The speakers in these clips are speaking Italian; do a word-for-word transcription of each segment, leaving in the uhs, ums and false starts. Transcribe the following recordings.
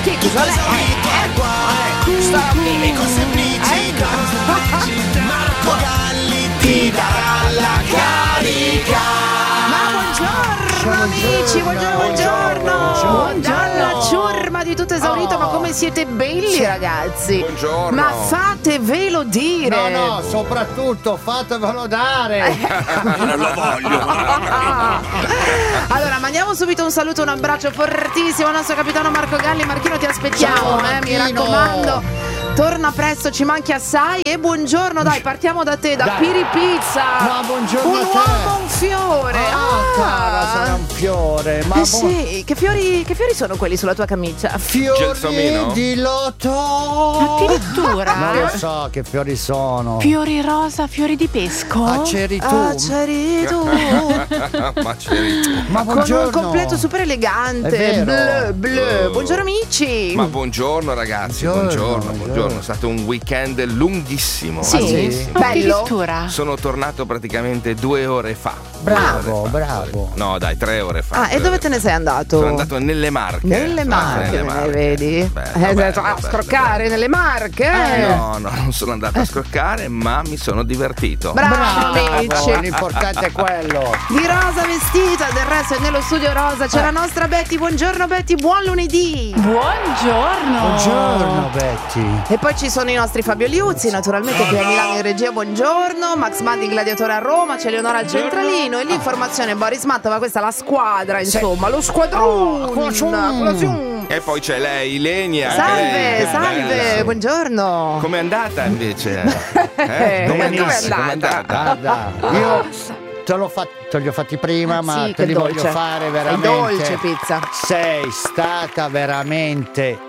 schifo. Marco Galli ti darà la carica. Ma buongiorno amici, buongiorno, buongiorno. Dalla ciurma di tutto esaurito, ma come siete belli ragazzi. Buongiorno. Ma fatevelo dire. No, no, soprattutto fatevelo dare. Non lo voglio. Allora mandiamo subito un saluto, un abbraccio fortissimo al nostro capitano Marco Galli. Marchino, ti aspettiamo. Ciao, eh, mi Marchino. raccomando, torna presto, ci manchi assai. E buongiorno, dai, partiamo da te, da Dai. Piri Pizza. Ma buongiorno un a te. uomo, un fiore. Ah, cara, sarà un fiore. Ma Eh bu- sì, che fiori, che fiori sono quelli sulla tua camicia? Fiori Gelsomino? di loto. Addirittura. Non lo so che fiori sono. Fiori rosa, fiori di pesco. Ah, c'eri tu. Ah, c'eri tu. Ma c'eri tu. Ma Con buongiorno. un completo super elegante. È vero. Bleu, bleu. Buongiorno amici. Ma buongiorno ragazzi, Buongiorno, buongiorno, buongiorno. buongiorno. È stato un weekend lunghissimo. Sì, lunghissimo. bello. Addirittura. Sono tornato praticamente due ore fa. Bravo, Due ore fa. bravo. No, dai, tre ore fa. Ah, e tre dove ore te ne fa. sei andato? Sono andato nelle Marche. Nelle Sono andato Marche, nelle ne Marche. vedi? Bello, Eh, sei bello, andato a bello, scroccare bello. nelle Marche. Eh, eh. no, no, non sono andato a scroccare, ma mi sono divertito. Bravo, Bravo, amici. l'importante è quello. Di rosa vestita, del resto è nello studio rosa. C'è la nostra Betty. Buongiorno Betty, buon lunedì. Buongiorno. Buongiorno Betty. E poi ci sono i nostri Fabio Liuzzi, naturalmente qui a Milano in regia, buongiorno. Max Mandi, gladiatore a Roma, c'è Leonora al centralino. E l'informazione Boris Mattova, questa è la squadra, insomma, lo squadrone. Colazione. E poi c'è lei, Ilenia. anche Salve, lei, che salve, bella. buongiorno. Com'è andata invece? Eh, Com'è com'è andata? Com'è andata? andata? Guarda, io te l'ho fatto, te li ho fatti prima, ma Sì, te che li dolce. voglio fare È veramente. dolce pizza. Sei stata veramente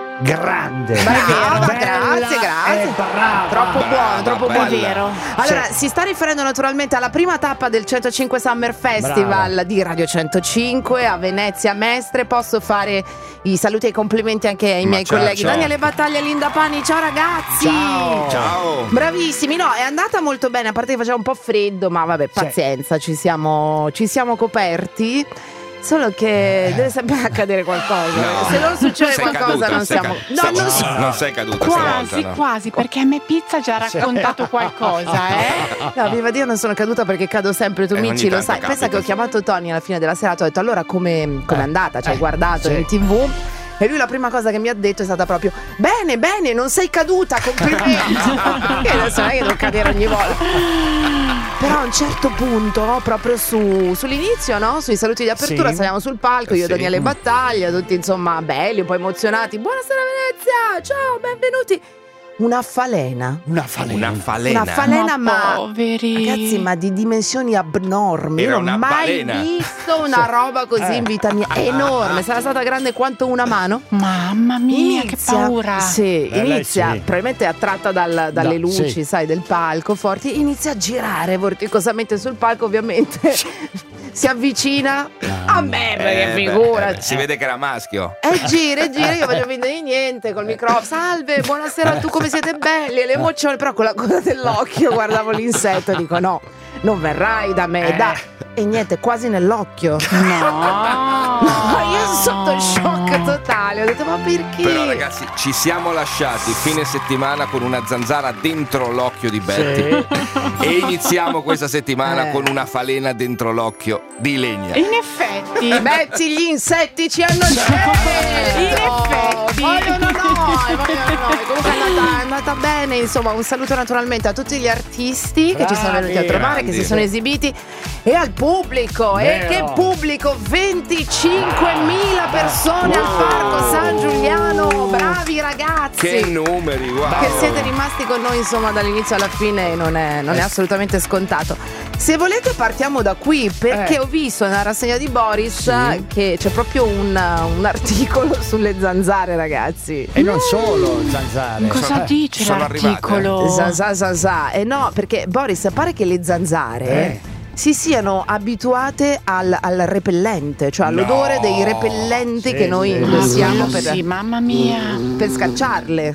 grande. Brava, Bella grazie, grazie. e brava. Troppo buono, Brava, troppo bella. buono. Vero. Allora, Sì. si sta riferendo naturalmente alla prima tappa del centocinque Summer Festival Brava. di Radio centocinque a Venezia Mestre. Posso fare i saluti e i complimenti anche ai Ma miei ciao, colleghi ciao. Daniele Battaglia e Linda Pani. Ciao ragazzi. Ciao. Ciao. Bravissimi, no, è andata molto bene, a parte che faceva un po' freddo, ma vabbè, pazienza, ci siamo, ci siamo coperti. Solo che deve sempre accadere qualcosa. No. Se non succede Sei qualcosa caduta, non sei siamo. ca- No, sei- non no, si- non sei caduta Quasi, stavolta, no? quasi, perché a me Pizza ha già raccontato qualcosa, eh. No, viva Dio, non sono caduta perché cado sempre, tu Eh, Mici ogni lo tanto sai. capita, Pensa che ho sì. chiamato Tony alla fine della serata, ho detto allora come è andata? Ci hai eh, guardato sì. in tv? E lui la prima cosa che mi ha detto è stata proprio: bene, bene, non sei caduta, complimenti. E adesso non è che devo cadere ogni volta. Però a un certo punto, no, proprio su, sull'inizio, no? Sui saluti di apertura, Sì. saliamo sul palco, io e Sì. Daniele Battaglia, tutti insomma belli, un po' emozionati. Buonasera Venezia, ciao, benvenuti. Una falena. Una falena. Una falena. Una falena, ma poveri. ragazzi, ma di dimensioni abnormi. Era Io non ho una mai balena. visto una roba così in vita mia. È enorme, sarà stata grande quanto una mano. Mamma mia, che paura. Sì, Eh, lei inizia, sì. probabilmente attratta dal- dalle No, luci, sì. sai, del palco forti, inizia a girare vorticosamente sul palco, ovviamente. Si avvicina a me, perché Eh, beh, figura. eh, beh, si vede che era maschio. E gira, e gira, io voglio vedere niente col microfono. Salve, buonasera, tu come siete belli? E le emozioni, però con la coda dell'occhio guardavo l'insetto e dico no, non verrai da me, Eh. da. E niente, quasi nell'occhio. No. Io sotto shock totale, ho detto ma perché? Però ragazzi, ci siamo lasciati fine settimana con una zanzara dentro l'occhio di Betty. E iniziamo questa settimana Eh. con una falena dentro l'occhio di Legna. In effetti. Metti gli insetti ci hanno scelto. In effetti. Vogliono noi, vogliono noi. Comunque è andata, è andata bene, insomma, un saluto naturalmente a tutti gli artisti che ci sono venuti a trovare, grandi. che si sono esibiti, e al pubblico. E Vero. che pubblico! venticinquemila persone al Parco San Giuliano. Bravi ragazzi. Che numeri, guarda. Che siete rimasti con noi insomma dall'inizio alla fine non è, non è assolutamente scontato. Se volete partiamo da qui, perché Eh. ho visto nella rassegna di Boris che c'è proprio un, un articolo sulle zanzare, ragazzi. E non solo zanzare. Cosa dice sono l'articolo? Zanzà, zanzà. Eh no, perché Boris, pare che le zanzare Eh. si siano abituate al, al repellente, cioè all'odore dei repellenti Sì, che noi sì. indossiamo Ah, per, sì, mamma mia. per scacciarle.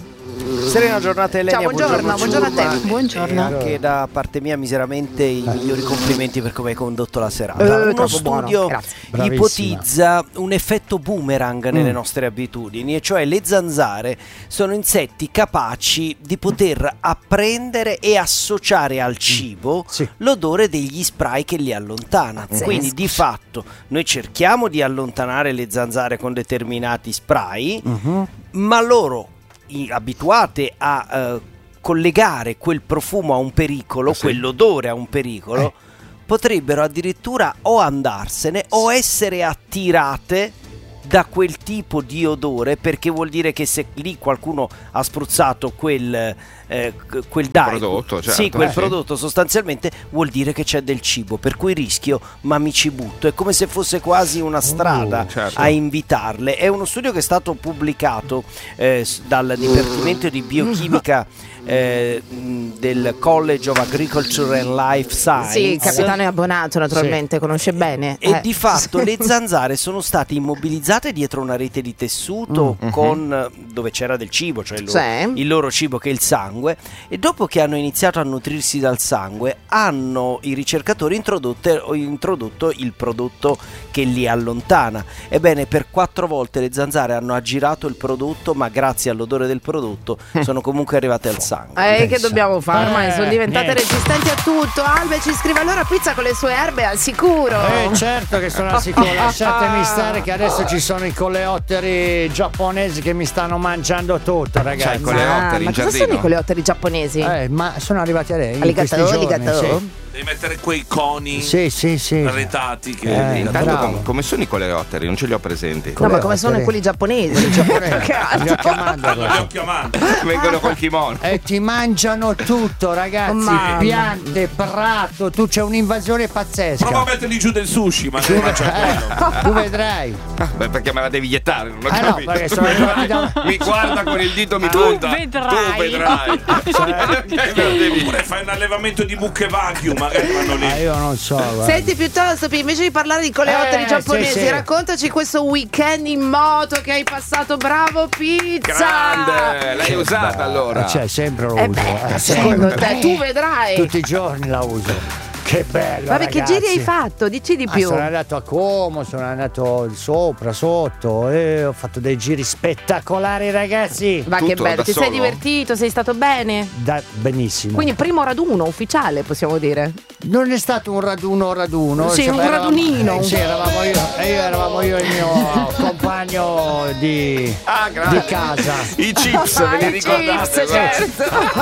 Serena giornata Elenia. Ciao, buongiorno, buongiorno a te. Giulma. Buongiorno. E anche da parte mia miseramente i migliori complimenti per come hai condotto la serata. Eh, Uno troppo studio buono, grazie. Bravissima. ipotizza un effetto boomerang nelle Mm. nostre abitudini, e cioè le zanzare sono insetti capaci di poter apprendere e associare al cibo Sì. l'odore degli spray che li allontana. Pazzesco. Quindi di fatto noi cerchiamo di allontanare le zanzare con determinati spray, Mhm. ma loro, i- abituate a eh, collegare quel profumo a un pericolo, Sì. quell'odore a un pericolo, Eh. potrebbero addirittura o andarsene o essere attirate da quel tipo di odore, perché vuol dire che se lì qualcuno ha spruzzato quel eh, c- quel dye, Prodotto, certo. sì, quel Eh, sì. prodotto sostanzialmente vuol dire che c'è del cibo, per cui rischio, ma mi ci butto. È come se fosse quasi una strada certo. a invitarle. È uno studio che è stato pubblicato eh, s- dal Dipartimento di Biochimica eh, mh, del College of Agriculture and Life Science. Sì, il capitano è abbonato naturalmente, conosce bene. E Eh. di fatto le zanzare sono state immobilizzate dietro una rete di tessuto Mm. con, dove c'era del cibo, cioè il loro, Sì. il loro cibo che è il sangue, e dopo che hanno iniziato a nutrirsi dal sangue hanno i ricercatori introdotte- introdotto il prodotto che li allontana. Ebbene, per quattro volte le zanzare hanno aggirato il prodotto, ma grazie all'odore del prodotto sono comunque arrivate al sangue. Eh, che Pensa. dobbiamo fare? Ormai Eh, sono diventate niente. resistenti a tutto. Albe ci scrive allora pizza con le sue erbe al sicuro. Eh certo che sono al sicuro, lasciatemi stare che adesso ci sono i coleotteri giapponesi che mi stanno mangiando tutto, ragazzi. C'hai i coleotteri ma in cosa sono giardino? i coleotteri giapponesi? Eh, ma sono arrivati a lei in Alligator, questi giorni, alligator? sì. Devi mettere quei coni Sì, sì, sì. arretati che Eh, Intanto bravo. com- come sono i coleotteri? Non ce li ho presenti. No, ma come sono Coleotteri. quelli giapponesi? giapponesi. Che altro? Li ho chiamati, li guarda. ho chiamati. Vengono col kimono. E ti mangiano tutto, ragazzi. Mamma. Piante, prato, tu c'è un'invasione pazzesca. Prova a metterli giù del sushi, magari mangia quello. Eh, tu vedrai. Ah, beh, perché me la devi iettare? Non ho Ah, no, capito. perché sono arrivati da- Mi guarda con il dito, mi Tu punta. vedrai. Tu vedrai. Perché me la devi- Oppure fai un allevamento di mucche vacuum, magari vanno Ah, lì. io non so, guarda. Senti piuttosto, Pi, invece di parlare di coleotteri Eh, giapponesi, sì, sì. raccontaci questo weekend in moto che hai passato. Bravo Pizza! Grande, l'hai usata allora. Eh, Cioè, sempre lo Eh uso. beh, eh, secondo te, sempre. tu vedrai. Tutti i giorni la uso. Che bello. Vabbè, che ragazzi. giri hai fatto? Dici di Ah, più. sono andato a Como, sono andato sopra, sotto e ho fatto dei giri spettacolari, ragazzi. Ma che Tutto bello, da ti sei solo? divertito, sei stato bene? Da- benissimo. Quindi primo raduno ufficiale, possiamo dire. Non è stato un raduno raduno. Sì, un eravamo- radunino. eh, sì, eravamo io, e io eravamo io e il mio compagno di, Ah, grande. di casa. I chips, ve li Ah, i ricordate? chips, certo.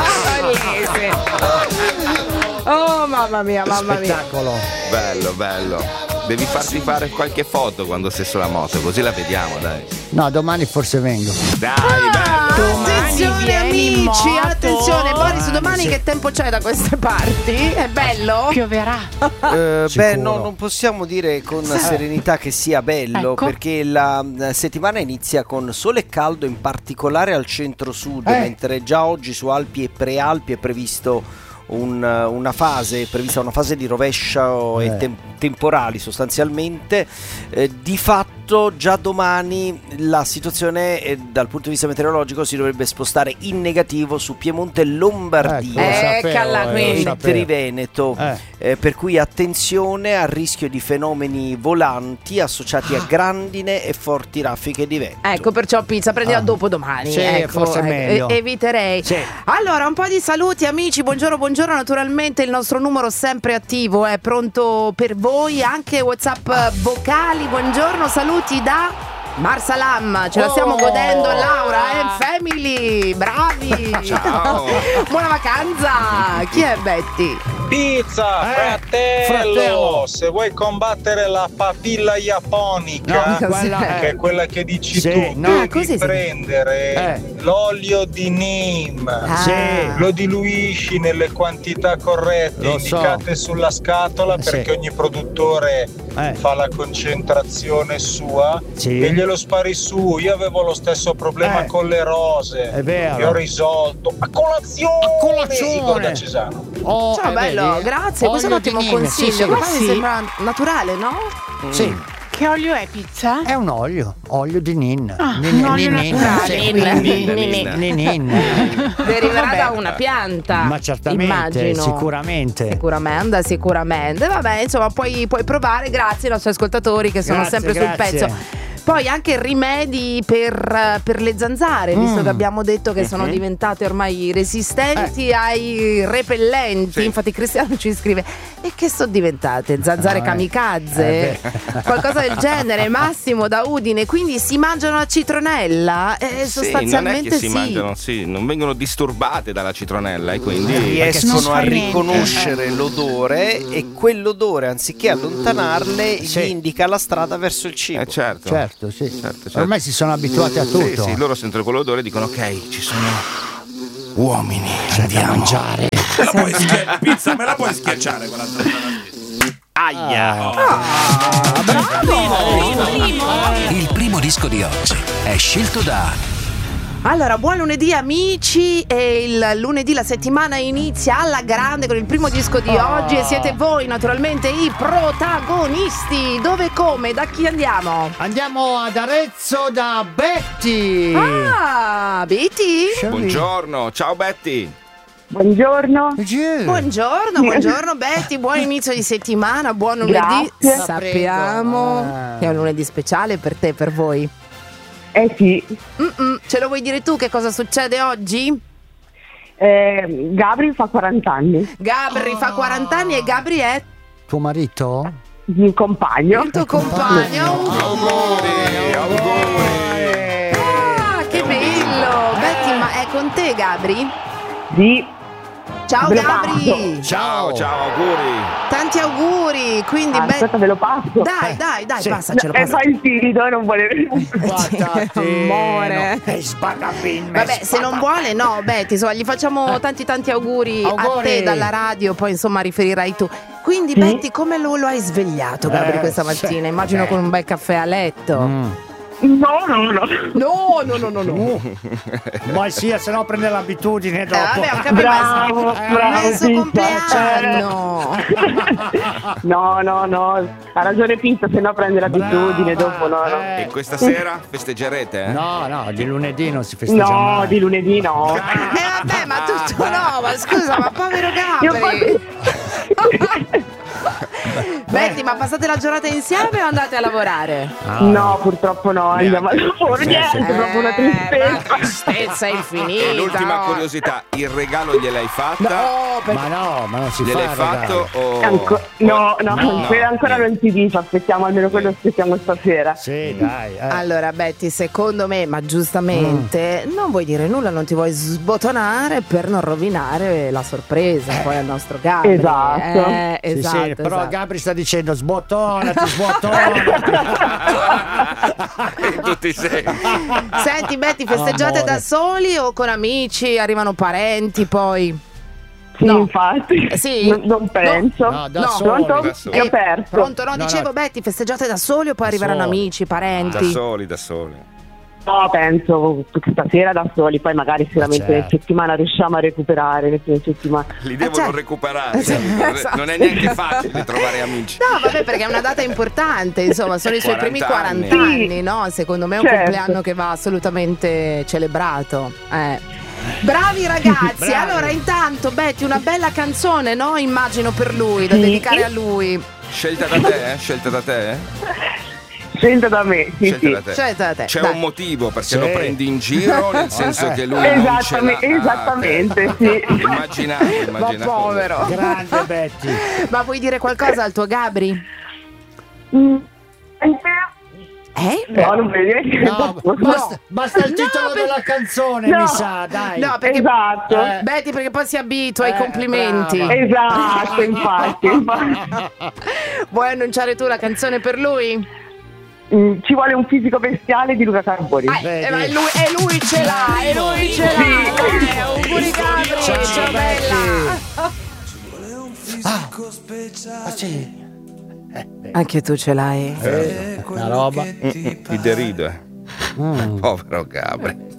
Bellissimi. Oh mamma mia, mamma mia. Spettacolo. Bello, bello. Devi farti fare qualche foto quando sei sulla moto, così la vediamo, dai. No, domani forse vengo. Dai, bello. Attenzione vieni in amici, moto. attenzione Boris, domani Sì. che tempo c'è da queste parti? È bello? Pioverà. Eh, beh, Sicuro. no, non possiamo dire con serenità che sia bello, Ecco. perché la eh, settimana inizia con sole e caldo, in particolare al centro-sud, Eh. mentre già oggi su Alpi e Prealpi è previsto un, una fase, è prevista una fase di rovescio e Eh. tem- temporali sostanzialmente. Eh, di fatto già domani la situazione eh, dal punto di vista meteorologico si dovrebbe spostare in negativo su Piemonte e Lombardia. Ecco, lo sapevo, Eccola eh, lo qui. Il sapevo. Triveneto, Eh. eh, per cui attenzione al rischio di fenomeni volanti associati a grandine e forti raffiche di vento. Ecco, perciò Pizza prendila Ah. dopo domani. Sì, ecco, forse è ecco, meglio. e- eviterei. Sì. Allora, un po' di saluti amici, buongiorno, buongiorno. Naturalmente il nostro numero sempre attivo, è pronto per voi, anche WhatsApp vocali. Buongiorno, saluti da Marsalam, ce la stiamo Oh. godendo Laura e Family, bravi. Ciao. Buona vacanza. Chi è Betty? Pizza, Eh, fratello, fratello. se vuoi combattere la papilla japonica, No, quella Cos'è? che è quella che dici Sì, tu, no, devi così si- prendere Eh. l'olio di neem, Ah. Sì. lo diluisci nelle quantità corrette Lo so. indicate sulla scatola, Eh, sì. perché ogni produttore Eh. fa la concentrazione sua Sì. e glielo spari su. Io avevo lo stesso problema Eh. con le rose, È vero. che ho risolto a colazione, A colazione. Igor da Cesano. Oh, Ciao eh, bello, vedi? grazie, questo è un Olio di ottimo neem, consiglio. sì, sì. Guarda, mi Sì. sembra naturale, no? Sì. Che olio è pizza? È un olio, olio di nin. Ah, nin, un olio nin, naturale, sì, quindi. nin, nin, nin. Deriverà Vabbè. da una pianta. Ma certamente, immagino. sicuramente. Sicuramente, sicuramente. Vabbè, insomma, puoi, puoi provare. Grazie ai nostri ascoltatori che sono Grazie, sempre grazie. sul pezzo. Poi anche rimedi per, per le zanzare, visto Mm. che abbiamo detto che sono diventate ormai resistenti ai repellenti. Sì. Infatti Cristiano ci scrive: e che sono diventate? Zanzare Ah, eh. kamikaze? Eh Qualcosa del genere. Massimo da Udine. Quindi si mangiano la citronella? Eh, Sì, non è sostanzialmente che si sì. mangiano, sì, non vengono disturbate dalla citronella e quindi riescono non a fa niente. riconoscere l'odore e quell'odore, anziché allontanarle, Sì. gli indica la strada verso il cibo. Eh, certo. Certo, sì. Certo, certo. Ormai si sono abituati a Sì, tutto. sì, loro sentono quell'odore e dicono ok, ci sono uomini, C'è da andiamo. mangiare. Me la puoi schiacciare, pizza, me la puoi schiacciare quella zanzara lì? Aia. Il primo disco di oggi è scelto da Allora, buon lunedì amici, e il lunedì la settimana inizia alla grande con il primo disco di oggi e siete voi naturalmente i protagonisti. Dove, come, da chi andiamo? Andiamo ad Arezzo da Betty. Ah, Betty? Buongiorno, ciao Betty. Buongiorno. Giù. Buongiorno, buongiorno Betty, buon inizio di settimana, buon lunedì. Grazie. Sappiamo Prego. che è un lunedì speciale per te, per voi. Eh sì, Mm-mm. Ce lo vuoi dire tu che cosa succede oggi? eh, Gabri fa quaranta anni, Gabri fa quaranta anni e Gabri è Tuo marito? il compagno. il tuo compagno. Auguri, auguri. Ah, che bello! Betty, ma è con te Gabri? Sì, Ciao Ve lo Gabri! Ciao, ciao, auguri. Tanti auguri! Quindi Ah, aspetta, Betty. ve lo passo. Dai, dai, dai, Sì. passacelo, E passacelo. fa il timido, non vuole. Amore. E sbagabin. Vabbè, se non vuole, no, Betty, insomma, gli facciamo tanti tanti auguri, a Auguri. te dalla radio, poi insomma riferirai tu. Quindi, Sì. Betty, come lo, lo hai svegliato, Gabri, Eh, questa sì. mattina? Immagino Eh. con un bel caffè a letto. Mm. No, no, no. No, no, no, no, no. Ma sia, se no prende l'abitudine Eh, dopo. vabbè, ho capito, ma Bravo, è bravo. il suo Pizza, compleanno. No, no, no. Ha ragione Pizza, se no prende l'abitudine Brava, dopo, no, no. eh. E questa sera festeggerete? Eh? No, no, di lunedì non si festeggia No, mai. di lunedì no. Eh vabbè, ma tutto no, ma scusa, ma povero Io Gabri. faccio- Betty, ma passate la giornata insieme o andate a lavorare? No, purtroppo no, andiamo a lavoro, Sì, niente, sì. è proprio una Eh, tristezza. ma tristezza infinita. E l'ultima oh. curiosità, il regalo gliel'hai fatta? No, perché Ma no, ma non si Gliel'hai fa. fatto o... Anco- no, no, No. quello ancora non si dice, aspettiamo almeno quello aspettiamo stasera. Sì, dai. Eh. allora Betty, secondo me, ma giustamente, non vuoi dire nulla, non ti vuoi sbotonare per non rovinare la sorpresa poi al nostro Gabri. Esatto. Eh, Sì, esatto, sì, però esatto. Gabri sta dicendo sbottonati, sbottonati. In tutti i sensi. Senti Betty, festeggiate Amore. da soli o con amici? Arrivano parenti poi? Sì, No. infatti. Eh, sì? Non, non penso. No, da No. soli. Pronto? Da soli. È aperto. Pronto? No, No, dicevo no. Betty, festeggiate da soli o poi arriveranno soli. amici, Da parenti? soli, da soli. No, penso stasera da soli, poi magari sicuramente certo. nel settimana riusciamo a recuperare nel fine settimana. Li devono cioè- recuperare. Sì, non è- esatto. Non è neanche facile trovare amici. No, vabbè, perché è una data importante, insomma, sono i suoi primi quaranta quaranta anni. anni, no? Secondo me è un Certo. compleanno che va assolutamente celebrato. Eh. Bravi ragazzi, Bravi. allora intanto Betty una bella canzone, no? Immagino per lui, da Sì. dedicare a lui. Scelta da te? eh? Scelta da te? eh? Scelta da me, sì, Scelta sì. da te. Scelta da te, C'è dai. un motivo perché Sì. lo prendi in giro, nel senso che lui non ce Esattamente, l'ha. esattamente, Ah, sì. ok. Immaginavo, Ma immaginavo. povero. Grande Betty. Ma vuoi dire qualcosa al tuo Gabri? Mm. Eh? No, non voglio dire. No, basta, basta il No, titolo per- della canzone, No. mi sa, dai. No, perché Esatto. Eh. Betty, perché poi si abitua ai Eh, complimenti. brava. Esatto, infatti, infatti. Vuoi annunciare tu la canzone per lui? Mm, ci vuole un fisico bestiale di Luca Carboni. Ah, Vedi? eh, ma è lui, e lui ce l'ha, e lui ce l'ha. Dai, auguri Gabri, Ciao, ciao bella. Ah, sì. Anche tu ce l'hai. Una roba. Ti derido. eh. Povero Gabri.